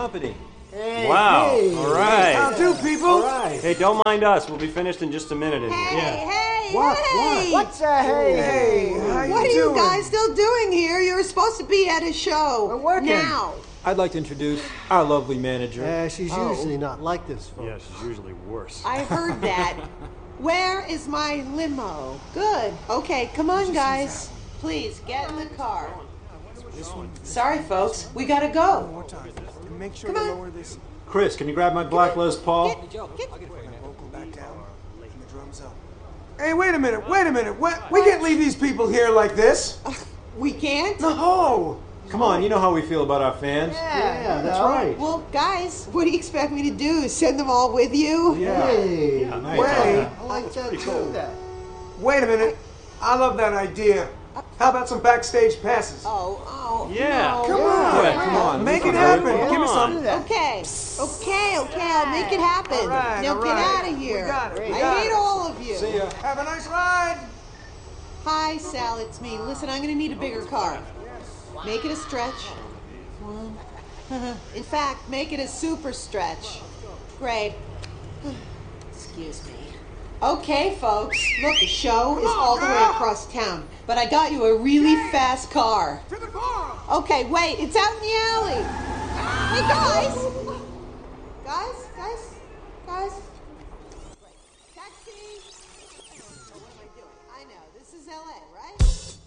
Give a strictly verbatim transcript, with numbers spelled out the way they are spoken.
company. Hey, wow. Hey. All right. How do, people? All right. Hey, don't mind us. We'll be finished in just a minute in Hey, here. yeah. hey, What? hey! What? What's a hey, Hey, hey? how What you are doing? you guys still doing here? You're supposed to be at a show. We're working. Now. I'd like to introduce our lovely manager. Uh, she's Oh. usually not like this, folks. Yeah, she's usually worse. I heard that. Where is my limo? Good. Okay, come on, guys. Please, get in the car. Sorry, folks. We gotta go. One more time. And make sure Come to on. lower this Chris, can you grab my black Les Paul? Get, get, vocal back down and the drums up. Hey, wait a minute, wait a minute. What? We can't leave these people here like this. we can't? No. Come on, you know how we feel about our fans. Yeah, that's No. right. Well, guys, what do you expect me to do? Send them all with you? Yeah. Hey, Yeah, nice. Wait. I like that pretty too. cool. That. Wait a minute. I love that idea. How about some backstage passes? Oh, oh. Yeah. no. Come on. Yeah, come on. Make This it is happen. good. Give me Come some. on. Okay, okay, okay, I'll make it happen. All right, now all get right. out of here. We got it, we I got hate it. all of you. See ya. Have a nice ride. Hi, Sal, it's me. Listen, I'm gonna need a bigger car. Make it a stretch. One. In fact, make it a super stretch. Great. Excuse me. Okay, folks. Look, the show is all the way across town, but I got you a really fast car. To the bar. Okay, wait, it's out in the alley.